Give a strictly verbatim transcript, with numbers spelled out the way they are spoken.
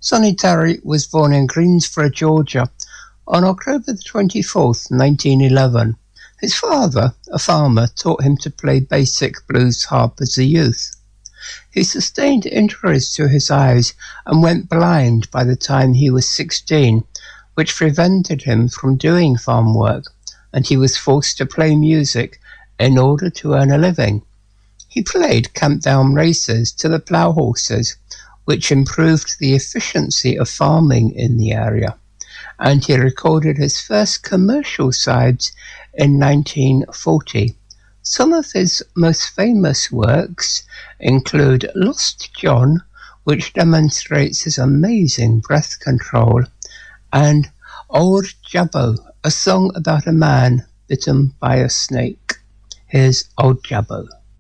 Sonny Terry was born in Greensboro, Georgia, on October the twenty-fourth, nineteen eleven. His father, a farmer, taught him to play basic blues harp as a youth. He sustained injuries to his eyes and went blind by the time he was sixteen, which prevented him from doing farm work, and he was forced to play music in order to earn a living. He played countdown races to the plough horses, which improved the efficiency of farming in the area, and he recorded his first commercial sides in nineteen forty. Some of his most famous works include Lost John, which demonstrates his amazing breath control, and Old Jabbo, a song about a man bitten by a snake. Here's Old Jabbo.